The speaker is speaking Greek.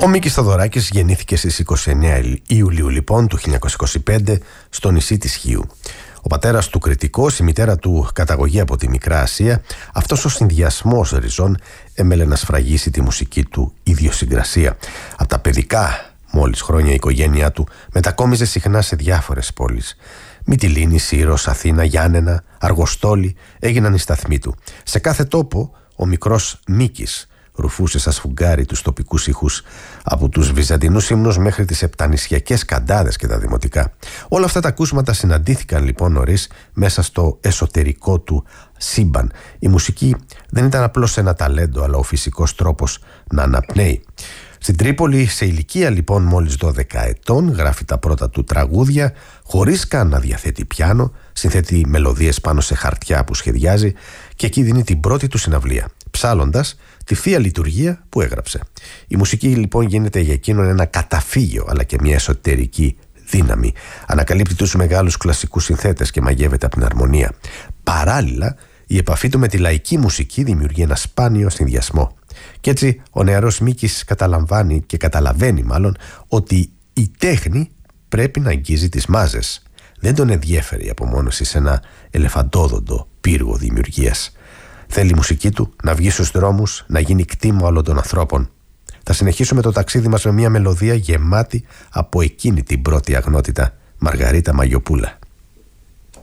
Ο Μίκης Θοδωράκης γεννήθηκε στις 29 Ιουλίου λοιπόν του 1925 στο νησί της Χίου. Ο πατέρας του κριτικός, η μητέρα του καταγωγή από τη Μικρά Ασία, αυτός ο συνδυασμός ριζών έμελε να σφραγίσει τη μουσική του ιδιοσυγκρασία. Από τα παιδικά μόλις χρόνια η οικογένειά του μετακόμιζε συχνά σε διάφορες πόλεις. Μυτιλήνη, Σύρος, Αθήνα, Γιάννενα, Αργοστόλη έγιναν οι σταθμοί του. Σε κάθε τόπο ο μικρός Μίκης ρουφούσε σαν σφουγγάρι τους τοπικούς ήχους, από τους βυζαντινούς ύμνους μέχρι τις επτανησιακές καντάδες και τα δημοτικά. Όλα αυτά τα ακούσματα συναντήθηκαν λοιπόν νωρίς μέσα στο εσωτερικό του σύμπαν. Η μουσική δεν ήταν απλώς ένα ταλέντο, αλλά ο φυσικός τρόπος να αναπνέει. Στην Τρίπολη, σε ηλικία λοιπόν μόλις 12 ετών, γράφει τα πρώτα του τραγούδια, χωρίς καν να διαθέτει πιάνο, συνθέτει μελωδίες πάνω σε χαρτιά που σχεδιάζει και εκεί δίνει την πρώτη του συναυλία, ψάλλοντας τη Θεία Λειτουργία που έγραψε. Η μουσική λοιπόν γίνεται για εκείνον ένα καταφύγιο, αλλά και μια εσωτερική δύναμη. Ανακαλύπτει τους μεγάλους κλασικούς συνθέτες και μαγεύεται από την αρμονία. Παράλληλα, η επαφή του με τη λαϊκή μουσική δημιουργεί ένα σπάνιο συνδυασμό. Και έτσι ο νεαρός Μίκης καταλαβαίνει ότι η τέχνη πρέπει να αγγίζει τις μάζες. Δεν τον ενδιέφερε η απομόνωση σε ένα ελεφαντόδοντο πύργο δημιουργίας. Θέλει η μουσική του να βγει στους δρόμους, να γίνει κτήμα όλων των ανθρώπων. Θα συνεχίσουμε το ταξίδι μας με μια μελωδία γεμάτη από εκείνη την πρώτη αγνότητα, Μαργαρίτα Μαγιοπούλα.